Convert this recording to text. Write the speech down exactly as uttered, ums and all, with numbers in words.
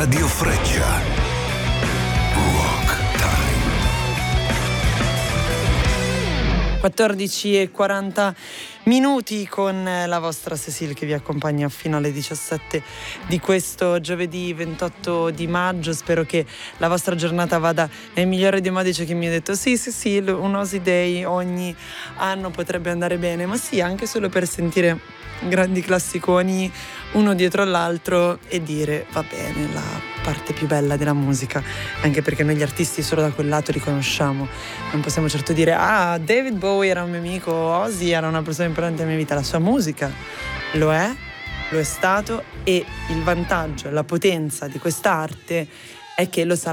Radio Freccia. Rock Time. quattordici e quaranta minuti con la vostra Cecile che vi accompagna fino alle diciassette di questo giovedì ventotto di maggio. Spero che la vostra giornata vada nel migliore dei modi. C'è chi mi ha detto sì Cecile, un Osy Day ogni anno potrebbe andare bene, ma sì, anche solo per sentire grandi classiconi uno dietro l'altro e dire va bene, la parte più bella della musica, anche perché noi gli artisti solo da quel lato li conosciamo. Non possiamo certo dire ah, David Bowie era un mio amico, Ozzy era una persona importante nella mia vita. La sua musica lo è, lo è stato, e il vantaggio, la potenza di quest'arte è che lo sarà